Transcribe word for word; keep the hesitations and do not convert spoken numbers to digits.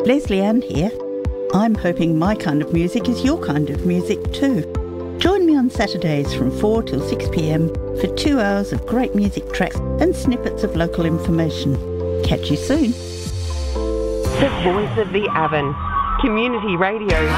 Leslie Ann here. I'm hoping my kind of music is your kind of music too. Join me on Saturdays from four till six p m for two hours of great music tracks and snippets of local information. Catch you soon. The voice of the Avon. Community radio.